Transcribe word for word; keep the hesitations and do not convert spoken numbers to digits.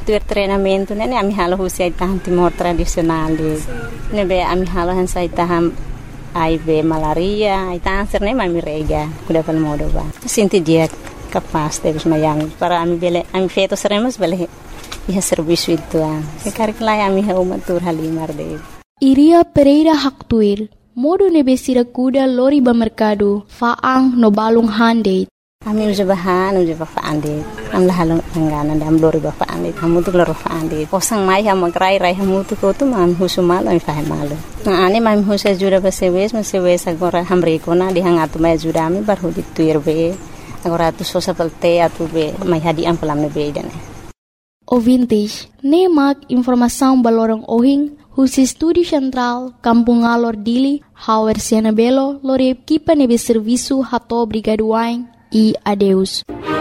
Tu treinamento né ami halo husi tahan timor tradisional de. Ne be ami halo han sai tahan ai be malaria, ai tanser ne mami rega, kuda pal modo ba. Sinti dia capaz de mayang para ami bele ami feto seremos bele ia serviço itu ah. Sekar kelai ami ha umatur halimar de. Iria Pereira Haktuil, modo ne besira kuda lori ba mercado, faang no balung hande. Ami uja bahan, uja ba faande. Am la halong angana dam lori ba faande. Hamu tu loro faande. Posang mai ha magrai rai hamu tu ko tu mam husumal ami fahe malu. Na ani mam husa jura ba sewes, ma sewes agora hamre ko na di hangatu mai jura ami bar hudi tuir be. Agora tu sosa pelte atu be mai hadi am pelam ne be dane. O vintage, ne mak informação balorong ohing, husi Estúdio Central, Kampung Alor Dili, Hauer Siena Belo, lore equipa nebe serviço hato brigaduain e adeus.